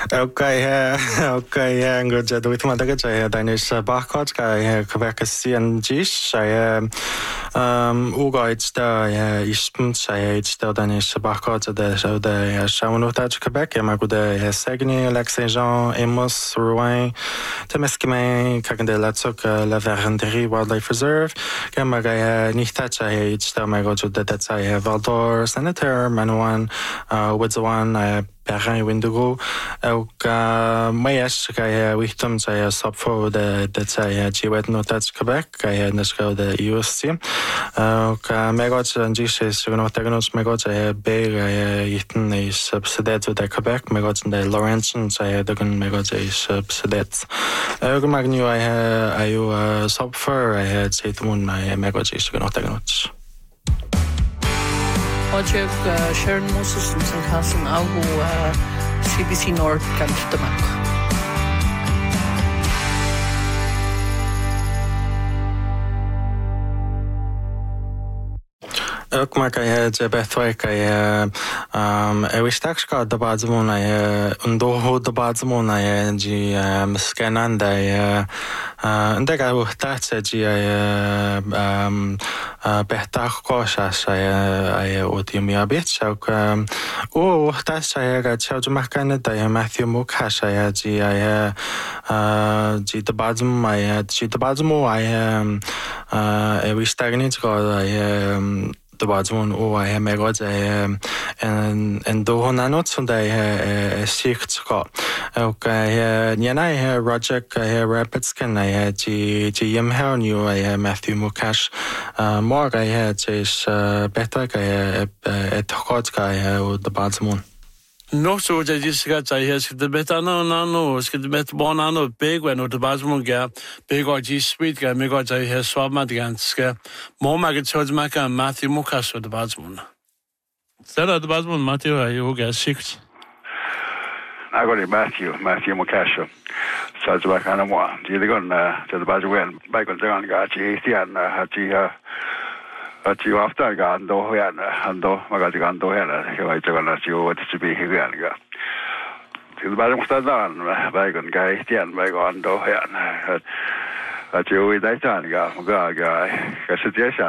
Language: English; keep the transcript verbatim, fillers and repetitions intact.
Okay, okay, ang good job. With my dagger, Danish Barcode, I Quebec C N G, I um Ugoid, the Eastman, I still Danish Barcode, the show the Shamanota, Quebec, Yamagude, Segni, Lac Saint Jean, Amos, Rouen, Temeskime, Cagandelatsuk, La Verendry Wildlife Reserve, Gamagaya, Nichtacha, each time I go to the Detsai, Valdor, Senator, Manuan, Woodzawan, Perrin Windigo, ook Mayas, Kaya Wichtum, Saya Sapfo, the Detsai, Chiwet Notats Quebec, Kaya Nesco, the U S C, ook Megots and Gishes, Notagonos, Megots, I Bay, Eaton is subsided to the Quebec, Megots and the Laurentians, I had the Megots is subsided. Magnu, I had I Sapfer, I had Saitun, my Megots is Notagonos. Project uh, Sharon Moses from Saint Hassan Agu uh, C B C North Kantamak. Ook maar kan je het best kan je er is straks gaat de bazemon je een doho de bazemon je die scannen dat je en dat gaat ook dat ze die je beter koosas je je otimia bits ook o dat ze je gaat zo te maken dat je Matthew Mukas je die je die de bazemon je die de bazemon je er is straks niet gaat je de bazemon o hij megad en en doho nanot som hij sicht ska ook hij njana hij Roger hij Rapids kan hij die die hem her nu hij Matthew Mukash morgen hij is beter hij het gaat hij de bazemon. No, so that is got I has the better no no no it's the better one no big when the bazmon ga big or G sweet ga me got I has swab mat ganska more mag charge mak Matthew Mukas the bazmon. Sir the bazmon Matthew you ga six. I got Matthew Matthew Mukas. So the back on one. The gun to the bazwen bike on the ga G and ha Ati after gando yan ando magati gando yan kaya ito na siyo what to be yan ga. Til ba yung stadan ba gon guy tian ba gon ando yan. Ati uwi dai tan ga ga ga kasi tiya